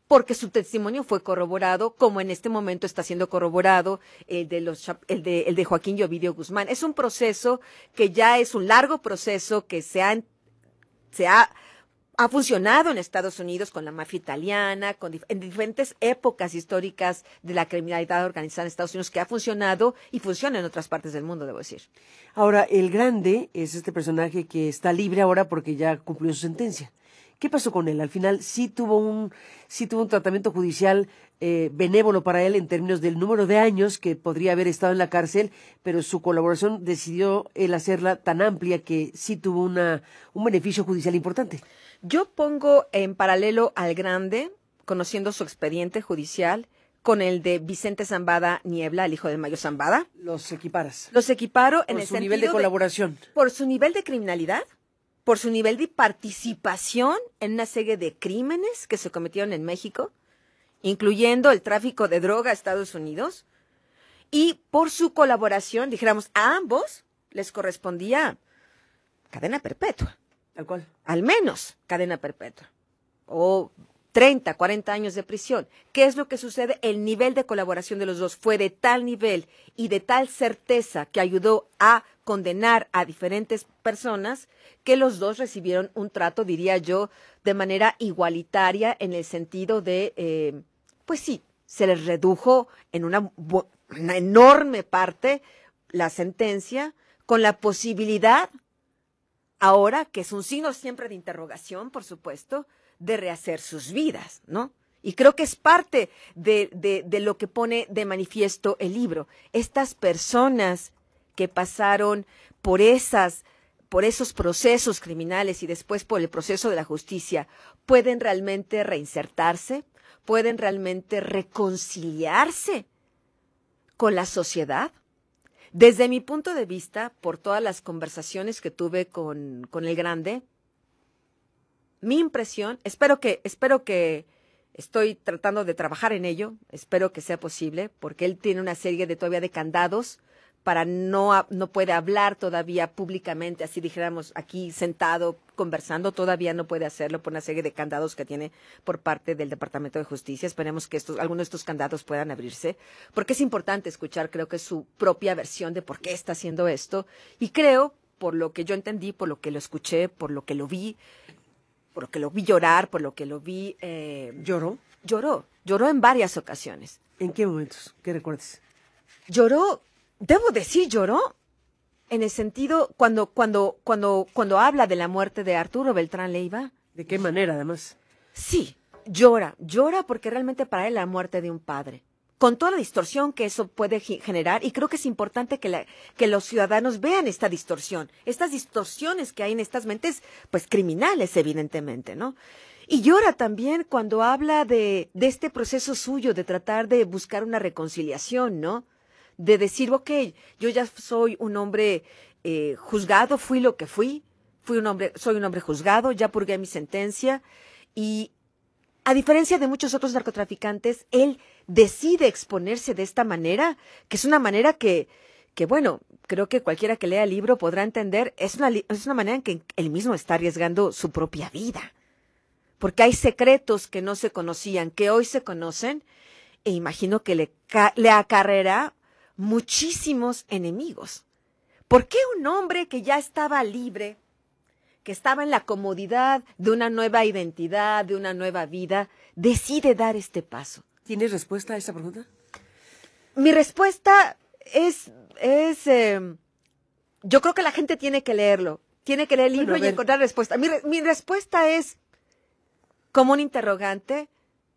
porque su testimonio fue corroborado, como en este momento está siendo corroborado el de Joaquín y Ovidio Guzmán. Es un proceso que ya es un largo proceso que ha funcionado en Estados Unidos con la mafia italiana, en diferentes épocas históricas de la criminalidad organizada en Estados Unidos, que ha funcionado y funciona en otras partes del mundo, debo decir. Ahora, el Grande es este personaje que está libre ahora porque ya cumplió su sentencia. ¿Qué pasó con él? Al final sí tuvo un tratamiento judicial benévolo para él en términos del número de años que podría haber estado en la cárcel, pero su colaboración decidió él hacerla tan amplia que sí tuvo un beneficio judicial importante. Yo pongo en paralelo al Grande, conociendo su expediente judicial, con el de Vicente Zambada Niebla, el hijo de Mayo Zambada. Los equiparas. Los equiparo en el sentido nivel de colaboración. Por su nivel de criminalidad, por su nivel de participación en una serie de crímenes que se cometieron en México, incluyendo el tráfico de droga a Estados Unidos, y por su colaboración, dijéramos, a ambos les correspondía cadena perpetua. ¿Tal cual? Al menos cadena perpetua. O 30, 40 años de prisión. ¿Qué es lo que sucede? El nivel de colaboración de los dos fue de tal nivel y de tal certeza que ayudó a condenar a diferentes personas que los dos recibieron un trato, diría yo, de manera igualitaria en el sentido de, pues sí, se les redujo en una enorme parte la sentencia con la posibilidad, ahora que es un signo siempre de interrogación, por supuesto, de rehacer sus vidas, ¿no? Y creo que es parte de lo que pone de manifiesto el libro. Estas personas que pasaron por esos procesos criminales y después por el proceso de la justicia, pueden realmente reinsertarse, pueden realmente reconciliarse con la sociedad. Desde mi punto de vista, por todas las conversaciones que tuve con el Grande, mi impresión, espero que estoy tratando de trabajar en ello, espero que sea posible, porque él tiene una serie todavía de candados para no puede hablar todavía públicamente, así dijéramos, aquí sentado, conversando, todavía no puede hacerlo por una serie de candados que tiene por parte del Departamento de Justicia. Esperemos que algunos de estos candados puedan abrirse, porque es importante escuchar, creo que su propia versión de por qué está haciendo esto, y creo, por lo que yo entendí, por lo que lo escuché, por lo que lo vi llorar, por lo que lo vi... ¿Lloró? Lloró en varias ocasiones. ¿En qué momentos? ¿Qué recuerdas? Lloró en el sentido cuando habla de la muerte de Arturo Beltrán Leiva. ¿De qué manera, además? Sí, llora porque realmente para él la muerte de un padre, con toda la distorsión que eso puede generar, y creo que es importante que los ciudadanos vean esta distorsión, estas distorsiones que hay en estas mentes, pues criminales, evidentemente, ¿no? Y llora también cuando habla de este proceso suyo de tratar de buscar una reconciliación, ¿no? De decir, ok, yo ya soy un hombre juzgado, fui lo que fui, soy un hombre juzgado, ya purgué mi sentencia, y a diferencia de muchos otros narcotraficantes, él decide exponerse de esta manera, que es una manera que bueno, creo que cualquiera que lea el libro podrá entender, es una manera en que él mismo está arriesgando su propia vida, porque hay secretos que no se conocían, que hoy se conocen, e imagino que le acarreará muchísimos enemigos. ¿Por qué un hombre que ya estaba libre, que estaba en la comodidad de una nueva identidad, de una nueva vida, decide dar este paso? ¿Tienes respuesta a esa pregunta? Mi respuesta es yo creo que la gente tiene que leerlo, tiene que leer el libro y encontrar respuesta. Mi respuesta es como un interrogante.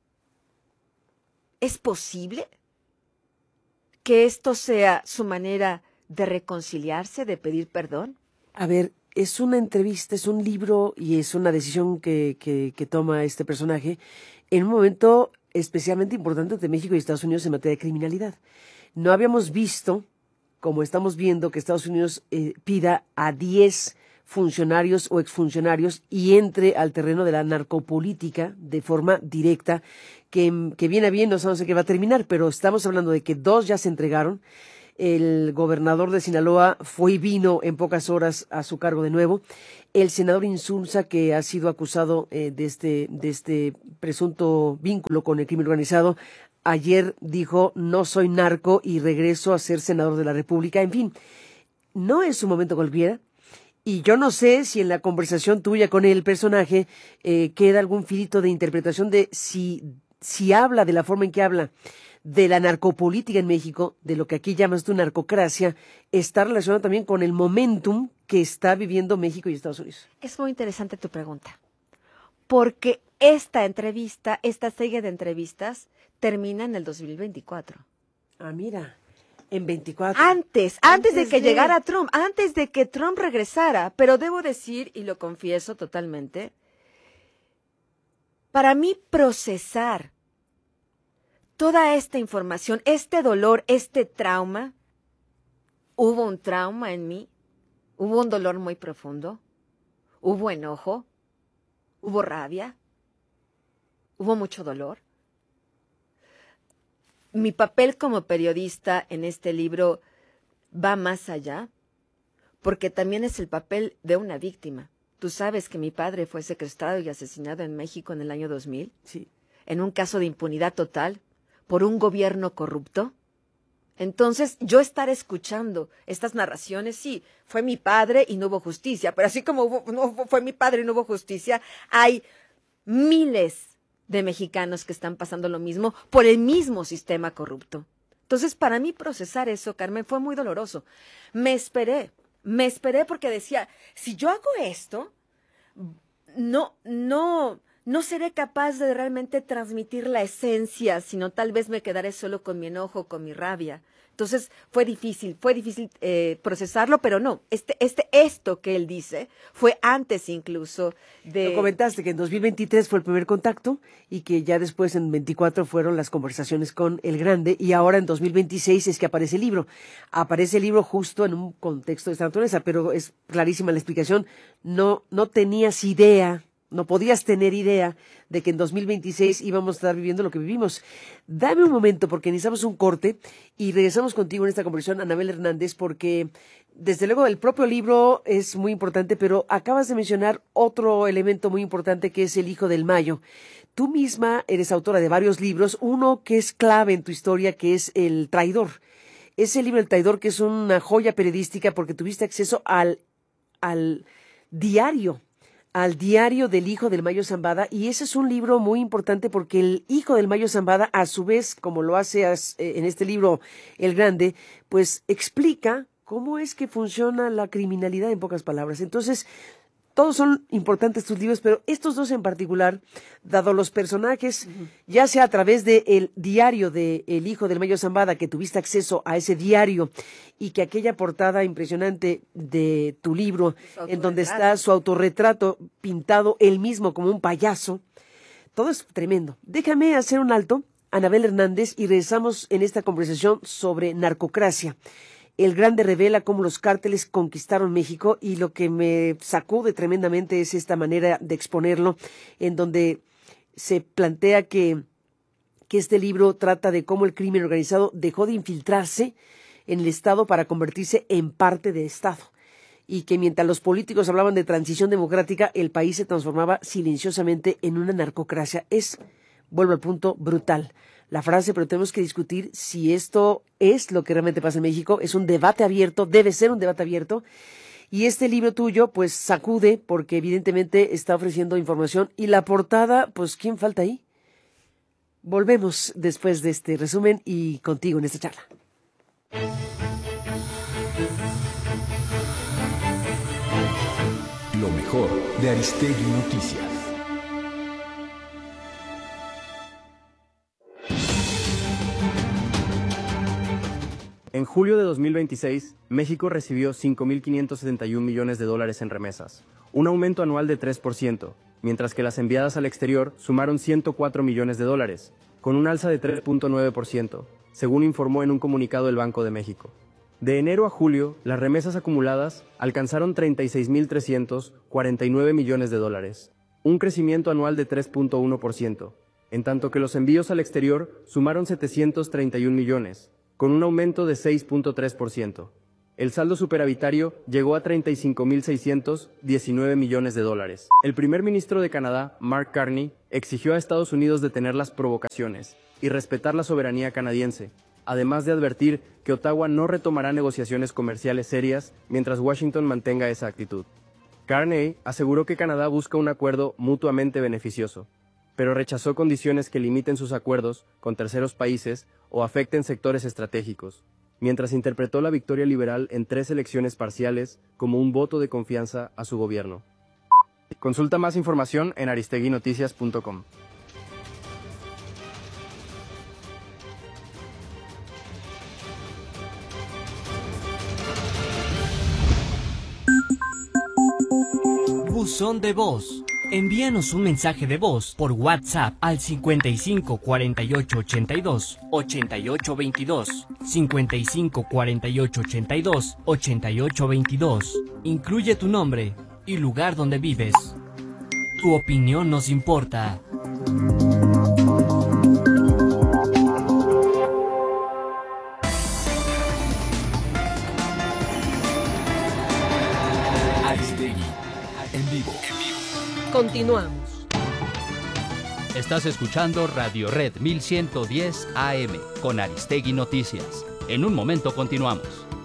¿Es posible que esto sea su manera de reconciliarse, de pedir perdón? A ver, es una entrevista, es un libro y es una decisión que toma este personaje en un momento especialmente importante de México y Estados Unidos en materia de criminalidad. No habíamos visto, como estamos viendo, que Estados Unidos pida a 10 funcionarios o exfuncionarios y entre al terreno de la narcopolítica de forma directa, que viene a bien, no sabemos en qué va a terminar, pero estamos hablando de que 2 ya se entregaron. El gobernador de Sinaloa fue y vino en pocas horas a su cargo de nuevo. El senador Insulza, que ha sido acusado de este presunto vínculo con el crimen organizado, ayer dijo: no soy narco y regreso a ser senador de la República. En fin, no es un momento cualquiera. Y yo no sé si en la conversación tuya con el personaje queda algún filito de interpretación de si habla de la forma en que habla de la narcopolítica en México, de lo que aquí llamas tu narcocracia, está relacionado también con el momentum que está viviendo México y Estados Unidos. Es muy interesante tu pregunta, porque esta entrevista, esta serie de entrevistas, termina en el 2024. Ah, mira. En 24. Antes de que llegara Trump, antes de que Trump regresara. Pero debo decir, y lo confieso totalmente, para mí procesar toda esta información, este dolor, este trauma, hubo un trauma en mí, hubo un dolor muy profundo, hubo enojo, hubo rabia, hubo mucho dolor. Mi papel como periodista en este libro va más allá, porque también es el papel de una víctima. Tú sabes que mi padre fue secuestrado y asesinado en México en el año 2000, sí, en un caso de impunidad total, por un gobierno corrupto. Entonces, yo estar escuchando estas narraciones, sí, fue mi padre y no hubo justicia, pero así como fue mi padre y no hubo justicia, hay miles de mexicanos que están pasando lo mismo por el mismo sistema corrupto. Entonces, para mí procesar eso, Carmen, fue muy doloroso. Me esperé porque decía, si yo hago esto, no seré capaz de realmente transmitir la esencia, sino tal vez me quedaré solo con mi enojo, con mi rabia. Entonces fue difícil procesarlo, pero no, esto que él dice fue antes incluso de... Lo comentaste que en 2023 fue el primer contacto y que ya después en 24 fueron las conversaciones con el Grande, y ahora en 2026 es que aparece el libro. Aparece el libro justo en un contexto de esta naturaleza, pero es clarísima la explicación. No tenías idea, no podías tener idea de que en 2026 íbamos a estar viviendo lo que vivimos. Dame un momento, porque necesitamos un corte y regresamos contigo en esta conversación, Anabel Hernández, porque desde luego el propio libro es muy importante, pero acabas de mencionar otro elemento muy importante que es El Hijo del Mayo. Tú misma eres autora de varios libros, uno que es clave en tu historia, que es El Traidor. Ese libro, El Traidor, que es una joya periodística porque tuviste acceso al diario del hijo del Mayo Zambada, y ese es un libro muy importante porque el hijo del Mayo Zambada, a su vez, como lo hace en este libro El Grande, pues explica cómo es que funciona la criminalidad en pocas palabras. Entonces, todos son importantes tus libros, pero estos dos en particular, dado los personajes, ya sea a través del diario de El Hijo del Mayo Zambada, que tuviste acceso a ese diario, y que aquella portada impresionante de tu libro, en donde está su autorretrato pintado él mismo como un payaso, todo es tremendo. Déjame hacer un alto, Anabel Hernández, y regresamos en esta conversación sobre narcocracia. El Grande revela cómo los cárteles conquistaron México, y lo que me sacude tremendamente es esta manera de exponerlo, en donde se plantea que este libro trata de cómo el crimen organizado dejó de infiltrarse en el Estado para convertirse en parte del Estado, y que mientras los políticos hablaban de transición democrática, el país se transformaba silenciosamente en una narcocracia. Vuelvo al punto, brutal la frase, pero tenemos que discutir si esto es lo que realmente pasa en México. Es un debate abierto, debe ser un debate abierto, y este libro tuyo pues sacude porque evidentemente está ofreciendo información, y la portada, pues ¿quién falta ahí? Volvemos después de este resumen y contigo en esta charla. Lo mejor de Aristegui Noticias. En julio de 2026, México recibió $5.571 millones en remesas, un aumento anual de 3%, mientras que las enviadas al exterior sumaron $104 millones, con un alza de 3.9%, según informó en un comunicado el Banco de México. De enero a julio, las remesas acumuladas alcanzaron $36.349 millones, un crecimiento anual de 3.1%, en tanto que los envíos al exterior sumaron $731 millones, con un aumento de 6.3%. El saldo superavitario llegó a 35.619 millones de dólares. El primer ministro de Canadá, Mark Carney, exigió a Estados Unidos detener las provocaciones y respetar la soberanía canadiense, además de advertir que Ottawa no retomará negociaciones comerciales serias mientras Washington mantenga esa actitud. Carney aseguró que Canadá busca un acuerdo mutuamente beneficioso, pero rechazó condiciones que limiten sus acuerdos con terceros países o afecten sectores estratégicos, mientras interpretó la victoria liberal en 3 elecciones parciales como un voto de confianza a su gobierno. Consulta más información en aristeguinoticias.com. Buzón de voz. Envíanos un mensaje de voz por WhatsApp al 55 48 82 88 22, 55 48 82 88 22. Incluye tu nombre y lugar donde vives. Tu opinión nos importa. Aristegui, en vivo. Continuamos. Estás escuchando Radio Red 1110 AM con Aristegui Noticias. En un momento continuamos.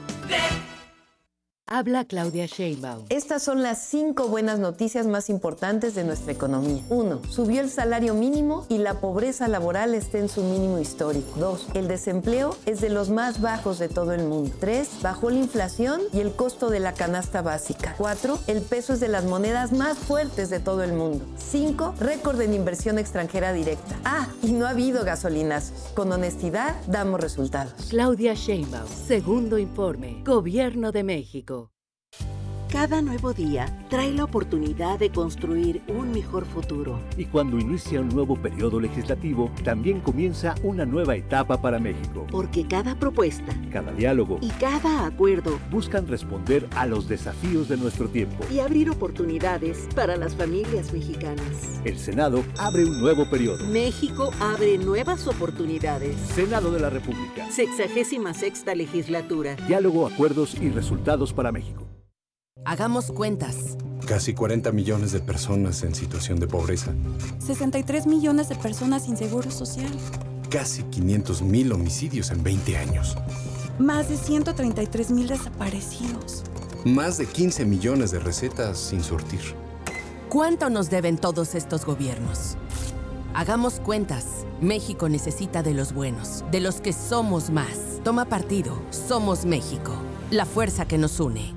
Habla Claudia Sheinbaum. Estas son las 5 buenas noticias más importantes de nuestra economía. 1. Subió el salario mínimo y la pobreza laboral está en su mínimo histórico. 2. El desempleo es de los más bajos de todo el mundo. 3. Bajó la inflación y el costo de la canasta básica. 4. El peso es de las monedas más fuertes de todo el mundo. 5. Récord en inversión extranjera directa. Y no ha habido gasolinazos. Con honestidad damos resultados. Claudia Sheinbaum. Segundo informe. Gobierno de México. Cada nuevo día trae la oportunidad de construir un mejor futuro. Y cuando inicia un nuevo periodo legislativo, también comienza una nueva etapa para México. Porque cada propuesta, cada diálogo y cada acuerdo buscan responder a los desafíos de nuestro tiempo y abrir oportunidades para las familias mexicanas. El Senado abre un nuevo periodo. México abre nuevas oportunidades. Senado de la República. 66ª legislatura. Diálogo, acuerdos y resultados para México. Hagamos cuentas. Casi 40 millones de personas en situación de pobreza. 63 millones de personas sin seguro social. Casi 500,000 homicidios en 20 años. Más de 133,000 desaparecidos. Más de 15 millones de recetas sin surtir. ¿Cuánto nos deben todos estos gobiernos? Hagamos cuentas. México necesita de los buenos, de los que somos más. Toma partido. Somos México. La fuerza que nos une.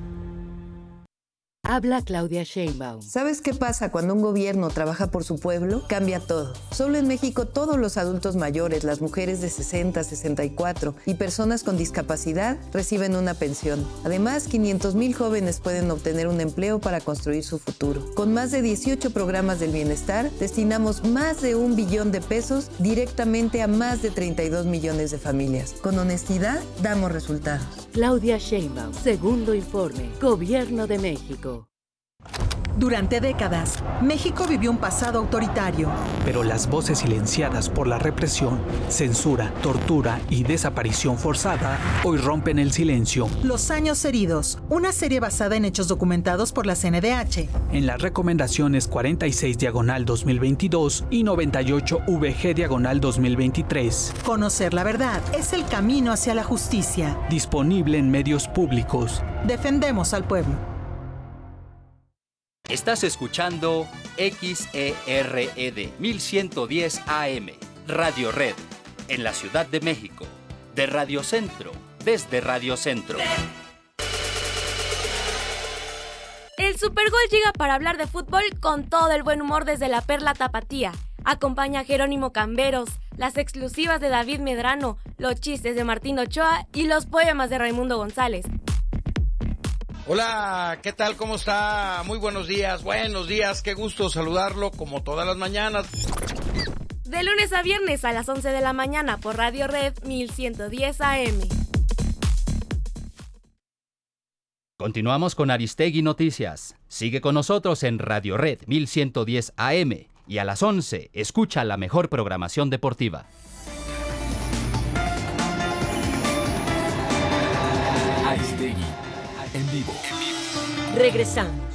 Habla Claudia Sheinbaum. ¿Sabes qué pasa cuando un gobierno trabaja por su pueblo? Cambia todo. Solo en México todos los adultos mayores, las mujeres de 60, 64 y personas con discapacidad reciben una pensión. Además, 500,000 jóvenes pueden obtener un empleo para construir su futuro. Con más de 18 programas del bienestar, destinamos más de 1 billón de pesos directamente a más de 32 millones de familias. Con honestidad, damos resultados. Claudia Sheinbaum. Segundo informe. Gobierno de México. Durante décadas, México vivió un pasado autoritario. Pero las voces silenciadas por la represión, censura, tortura y desaparición forzada hoy rompen el silencio. Los años heridos, una serie basada en hechos documentados por la CNDH. En las recomendaciones 46/2022 y 98/VG/2023. Conocer la verdad es el camino hacia la justicia. Disponible en medios públicos. Defendemos al pueblo. Estás escuchando XERED 1110 AM, Radio Red, en la Ciudad de México, de Radio Centro, desde Radio Centro. El Supergol llega para hablar de fútbol con todo el buen humor desde la Perla Tapatía. Acompaña a Jerónimo Camberos, las exclusivas de David Medrano, los chistes de Martín Ochoa y los poemas de Raimundo González. Hola, ¿qué tal? ¿Cómo está? Muy buenos días, qué gusto saludarlo como todas las mañanas. De lunes a viernes a las 11 de la mañana por Radio Red 1110 AM. Continuamos con Aristegui Noticias. Sigue con nosotros en Radio Red 1110 AM y a las 11 escucha la mejor programación deportiva. Aristegui vivo. Regresamos.